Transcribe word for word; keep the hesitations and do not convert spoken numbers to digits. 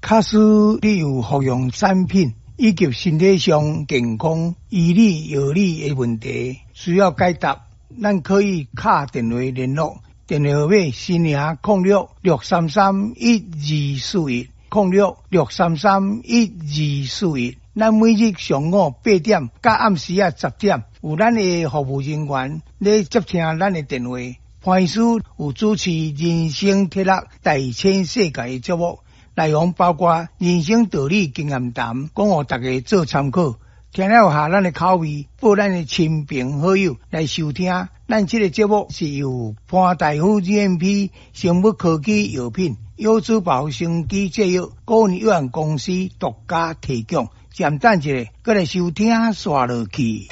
假使你有服用产品以及身体上健康、医理药理的问题，需要解答，咱可以打电话联络。电话号码是零零六六三三一二四一零六六三三一二四一。咱每日上午八点到暗时啊十点，有咱的服务人员咧接听咱的电话。潘医师有主持人生铁乐大千世界的节目，内容包括人生道理、经验谈，讲互大家做参考。听了下咱的口味，报咱的亲朋好友来收听。咱这个节目是由潘大夫 G M P 生物科技药品优质保生机制药个人有限公司独家提供。暂等一下，再来收听刷落去。